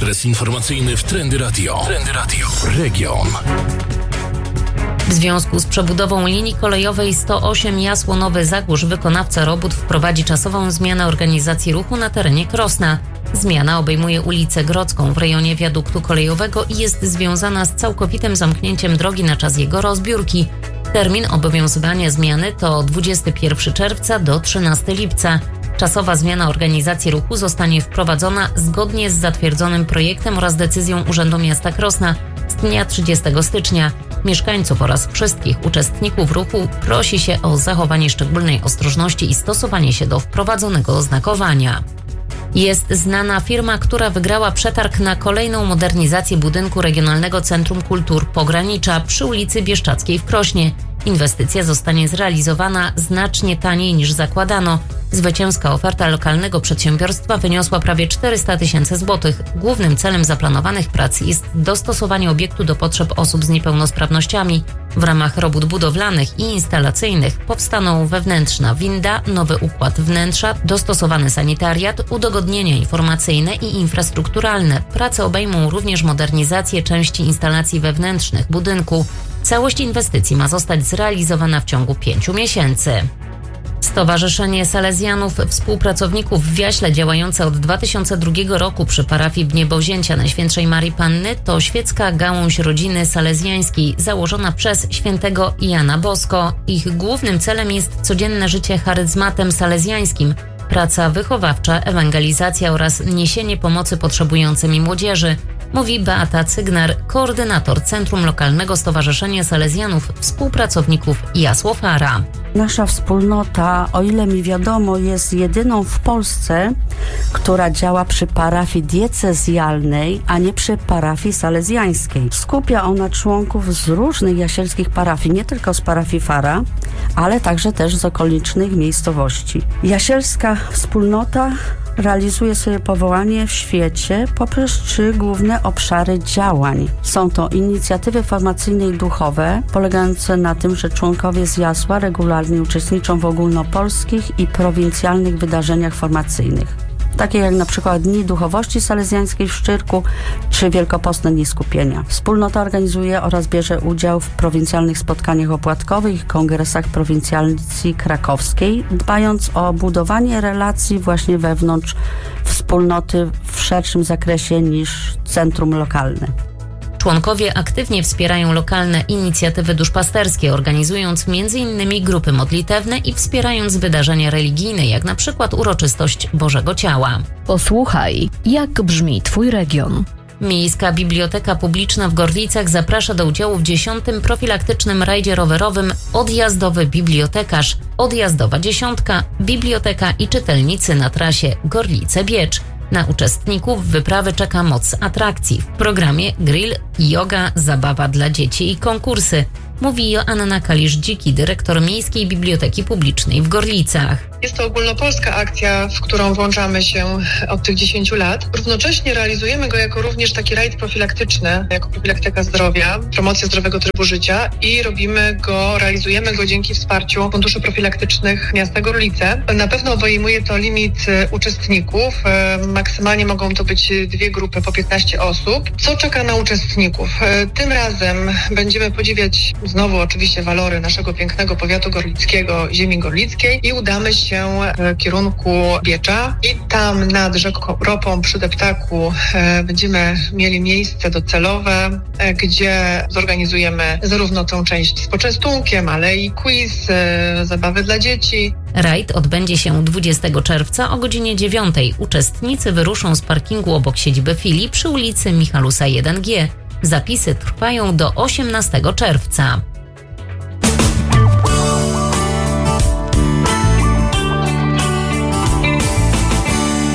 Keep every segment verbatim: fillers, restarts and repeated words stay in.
Ekspres informacyjny w Trendy Radio. Trendy Radio. Region. W związku z przebudową linii kolejowej sto osiem Jasło-Nowy Zagórz wykonawca robót wprowadzi czasową zmianę organizacji ruchu na terenie Krosna. Zmiana obejmuje ulicę Grodzką w rejonie wiaduktu kolejowego i jest związana z całkowitym zamknięciem drogi na czas jego rozbiórki. Termin obowiązywania zmiany to dwudziestego pierwszego czerwca do trzynastego lipca. Czasowa zmiana organizacji ruchu zostanie wprowadzona zgodnie z zatwierdzonym projektem oraz decyzją Urzędu Miasta Krosna z dnia trzydziestego stycznia. Mieszkańców oraz wszystkich uczestników ruchu prosi się o zachowanie szczególnej ostrożności i stosowanie się do wprowadzonego oznakowania. Jest znana firma, która wygrała przetarg na kolejną modernizację budynku Regionalnego Centrum Kultur Pogranicza przy ulicy Bieszczackiej w Krośnie. Inwestycja zostanie zrealizowana znacznie taniej niż zakładano. Zwycięska oferta lokalnego przedsiębiorstwa wyniosła prawie czterysta tysięcy złotych. Głównym celem zaplanowanych prac jest dostosowanie obiektu do potrzeb osób z niepełnosprawnościami. W ramach robót budowlanych i instalacyjnych powstaną wewnętrzna winda, nowy układ wnętrza, dostosowany sanitariat, udogodnienia informacyjne i infrastrukturalne. Prace obejmą również modernizację części instalacji wewnętrznych budynku. Całość inwestycji ma zostać zrealizowana w ciągu pięciu miesięcy. Stowarzyszenie Salezjanów Współpracowników w Wiaśle, działające od dwa tysiące drugiego roku przy parafii Niebowzięcia Najświętszej Marii Panny, to świecka gałąź rodziny salezjańskiej założona przez świętego Jana Bosko. Ich głównym celem jest codzienne życie charyzmatem salezjańskim, praca wychowawcza, ewangelizacja oraz niesienie pomocy potrzebującym i młodzieży, mówi Beata Cygnar, koordynator Centrum Lokalnego Stowarzyszenia Salezjanów Współpracowników Jasłofara. Nasza wspólnota, o ile mi wiadomo, jest jedyną w Polsce, która działa przy parafii diecezjalnej, a nie przy parafii salezjańskiej. Skupia ona członków z różnych jasielskich parafii, nie tylko z parafii Fara, ale także też z okolicznych miejscowości. Jasielska wspólnota realizuje swoje powołanie w świecie poprzez trzy główne obszary działań. Są to inicjatywy formacyjne i duchowe, polegające na tym, że członkowie z Jasła regularnie uczestniczą w ogólnopolskich i prowincjalnych wydarzeniach formacyjnych, takie jak na przykład Dni Duchowości Salezjańskiej w Szczyrku czy Wielkopostne Dni Skupienia. Wspólnota organizuje oraz bierze udział w prowincjalnych spotkaniach opłatkowych i kongresach prowincjalizacji krakowskiej, dbając o budowanie relacji właśnie wewnątrz wspólnoty w szerszym zakresie niż centrum lokalne. Członkowie aktywnie wspierają lokalne inicjatywy duszpasterskie, organizując między innymi grupy modlitewne i wspierając wydarzenia religijne, jak na przykład uroczystość Bożego Ciała. Posłuchaj, jak brzmi Twój region. Miejska Biblioteka Publiczna w Gorlicach zaprasza do udziału w dziesiątym profilaktycznym rajdzie rowerowym Odjazdowy Bibliotekarz, Odjazdowa Dziesiątka, Biblioteka i Czytelnicy na trasie Gorlice-Biecz. Na uczestników wyprawy czeka moc atrakcji. W programie grill, yoga, zabawa dla dzieci i konkursy, mówi Joanna Kalisz-Dziki, dyrektor Miejskiej Biblioteki Publicznej w Gorlicach. Jest to ogólnopolska akcja, w którą włączamy się od tych dziesięciu lat. Równocześnie realizujemy go jako również taki rajd profilaktyczny, jako profilaktyka zdrowia, promocja zdrowego trybu życia i robimy go, realizujemy go dzięki wsparciu funduszy profilaktycznych miasta Gorlice. Na pewno obejmuje to limit uczestników. Maksymalnie mogą to być dwie grupy po piętnaście osób. Co czeka na uczestników? Tym razem będziemy podziwiać znowu oczywiście walory naszego pięknego powiatu gorlickiego, ziemi gorlickiej i udamy się w kierunku Biecza i tam nad rzeką Ropą przy Deptaku e, będziemy mieli miejsce docelowe, e, gdzie zorganizujemy zarówno tą część z poczęstunkiem, ale i quiz, e, zabawy dla dzieci. Rajd odbędzie się dwudziestego czerwca o godzinie dziewiątej. Uczestnicy wyruszą z parkingu obok siedziby filii przy ulicy Michalusa jeden G. Zapisy trwają do osiemnastego czerwca.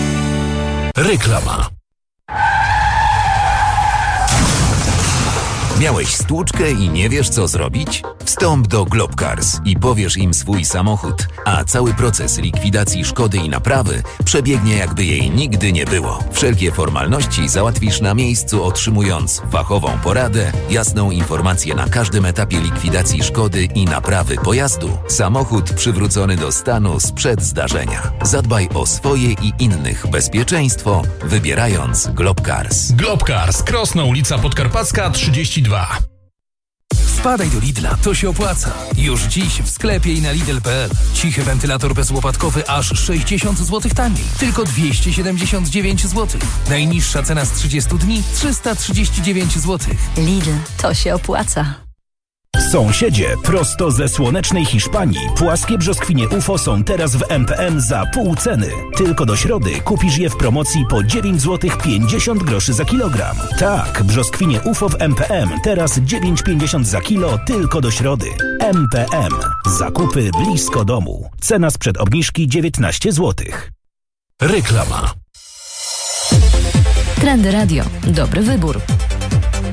Reklama. Miałeś stłuczkę i nie wiesz, co zrobić? Wstąp do Globcars i powiesz im swój samochód, a cały proces likwidacji szkody i naprawy przebiegnie, jakby jej nigdy nie było. Wszelkie formalności załatwisz na miejscu, otrzymując fachową poradę, jasną informację na każdym etapie likwidacji szkody i naprawy pojazdu. Samochód przywrócony do stanu sprzed zdarzenia. Zadbaj o swoje i innych bezpieczeństwo, wybierając Globcars. Globcars, Krosno, ulica Podkarpacka trzydzieści dwa. Wpadaj do Lidla, to się opłaca. Już dziś w sklepie i na lidl kropka p l. Cichy wentylator bezłopatkowy aż sześćdziesiąt złotych taniej. Tylko dwieście siedemdziesiąt dziewięć złotych. Najniższa cena z trzydziestu dni trzysta trzydzieści dziewięć złotych. Lidl, to się opłaca. Sąsiedzie, prosto ze słonecznej Hiszpanii, płaskie brzoskwinie U F O są teraz w M P M za pół ceny. Tylko do środy kupisz je w promocji po dziewięć złotych pięćdziesiąt groszy za kilogram. Tak, brzoskwinie U F O w M P M teraz dziewięć pięćdziesiąt za kilo tylko do środy. M P M. Zakupy blisko domu. Cena sprzed obniżki dziewiętnaście złotych. Reklama. Trendy Radio. Dobry wybór.